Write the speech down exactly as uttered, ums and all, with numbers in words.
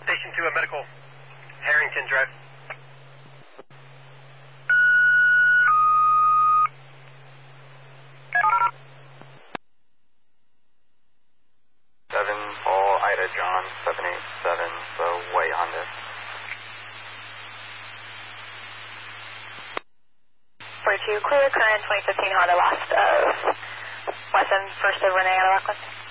Station two, a medical. Harrington Drive. Seven, Paul, Ida, John, seven eight seven, so white Honda. forty-two, clear, current twenty fifteen Honda, last of Wesson, first of Renee out of Rockland.